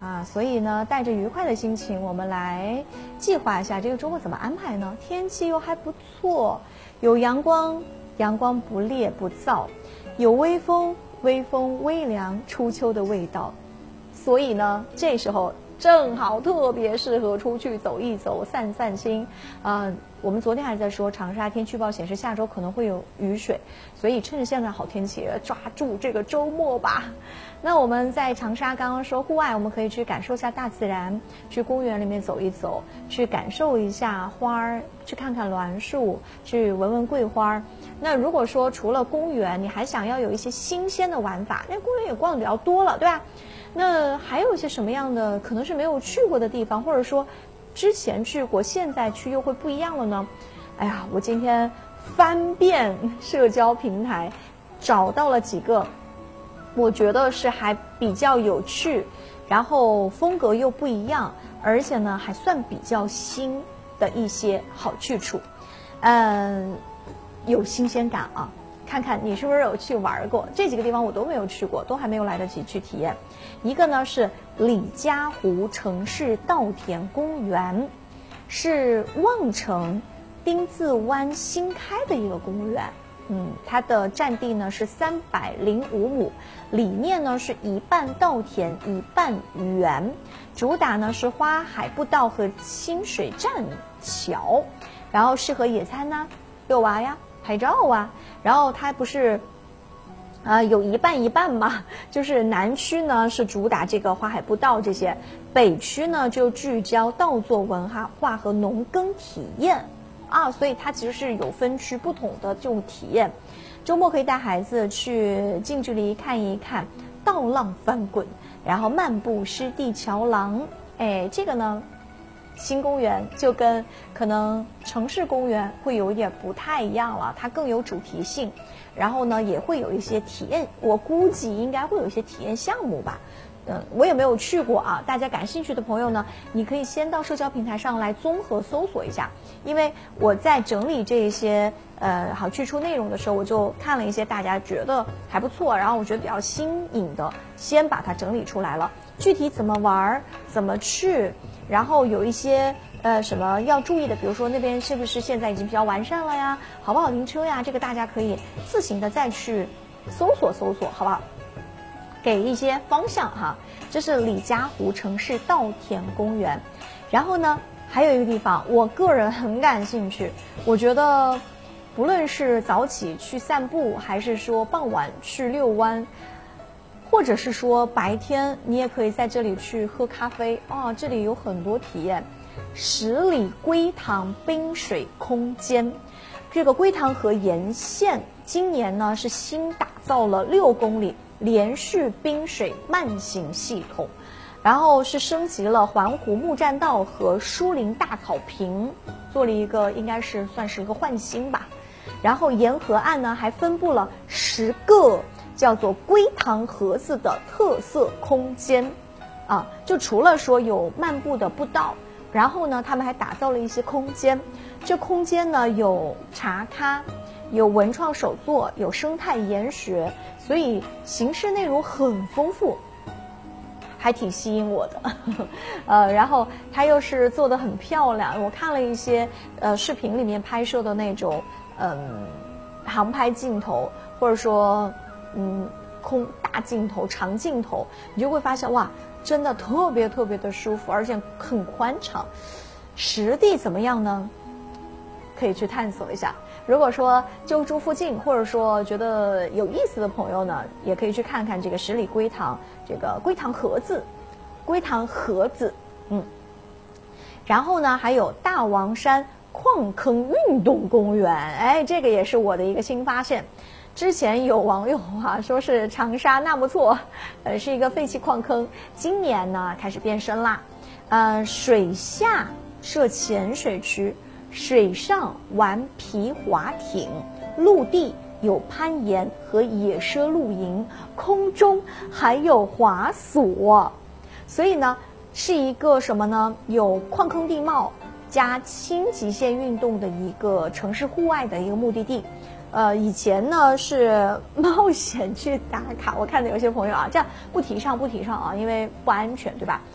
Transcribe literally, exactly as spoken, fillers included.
啊，所以呢，带着愉快的心情，我们来计划一下这个周末怎么安排呢？天气又还不错，有阳光，阳光不烈不燥，有微风，微风微凉，初秋的味道。所以呢，这时候正好特别适合出去走一走，散散心。啊、呃，我们昨天还在说长沙天气预报显示下周可能会有雨水，所以趁着现在好天气，抓住这个周末吧。那我们在长沙刚刚说户外，我们可以去感受一下大自然，去公园里面走一走，去感受一下花儿，去看看栾树，去闻闻桂花。那如果说除了公园，你还想要有一些新鲜的玩法，那公园也逛的比较多了，对吧？那还有一些什么样的可能是没有去过的地方，或者说之前去过现在去又会不一样了呢？哎呀，我今天翻遍社交平台找到了几个我觉得是还比较有趣，然后风格又不一样，而且呢还算比较新的一些好去处。嗯，有新鲜感啊，看看你是不是有去玩过。这几个地方我都没有去过，都还没有来得及去体验。一个呢是李家湖城市稻田公园，是望城丁字湾新开的一个公园。嗯，它的占地呢是三百零五亩，里面呢是一半稻田一半园，主打呢是花海步道和清水栈桥，然后适合野餐呐、遛娃呀、拍照啊。然后它不是呃有一半一半嘛，就是南区呢是主打这个花海步道这些，北区呢就聚焦稻作文化和农耕体验。啊，所以它其实是有分区不同的这种体验。周末可以带孩子去近距离看一看稻浪翻滚，然后漫步湿地桥廊。哎，这个呢，新公园就跟可能城市公园会有一点不太一样了，它更有主题性，然后呢也会有一些体验，我估计应该会有一些体验项目吧。嗯，我也没有去过啊，大家感兴趣的朋友呢，你可以先到社交平台上来综合搜索一下，因为我在整理这些呃好去处内容的时候，我就看了一些大家觉得还不错，然后我觉得比较新颖的，先把它整理出来了。具体怎么玩，怎么去，然后有一些呃什么要注意的，比如说那边是不是现在已经比较完善了呀，好不好停车呀，这个大家可以自行的再去搜索搜索，好不好？给一些方向哈。这是李家湖城市稻田公园。然后呢还有一个地方我个人很感兴趣，我觉得不论是早起去散步，还是说傍晚去遛弯，或者是说白天你也可以在这里去喝咖啡啊，这里有很多体验。十里归塘冰水空间，这个归塘河沿线今年呢是新打造了六公里连续冰水慢行系统，然后是升级了环湖木栈道和疏林大草坪，做了一个应该是算是一个换新吧。然后沿河岸呢还分布了十个叫做归塘盒子的特色空间啊，就除了说有漫步的步道，然后呢他们还打造了一些空间，这空间呢有茶咖，有文创手作，有生态研学，所以形式内容很丰富，还挺吸引我的呃，然后它又是做得很漂亮，我看了一些呃视频里面拍摄的那种嗯航拍镜头，或者说嗯空大镜头长镜头，你就会发现哇，真的特别特别的舒服，而且很宽敞。实地怎么样呢？可以去探索一下。如果说就住附近，或者说觉得有意思的朋友呢，也可以去看看这个十里归塘，这个归塘盒子，归塘盒子，嗯。然后呢，还有大王山矿坑运动公园，哎，这个也是我的一个新发现。之前有网友啊说是长沙那不错，呃，是一个废弃矿坑，今年呢开始变身啦，呃，水下设潜水区，水上玩皮划艇，陆地有攀岩和野奢露营，空中还有滑索，所以呢是一个什么呢？有矿坑地貌加轻极限运动的一个城市户外的一个目的地。呃，以前呢是冒险去打卡，我看到有些朋友啊，这样不提倡不提倡啊，因为不安全，对吧？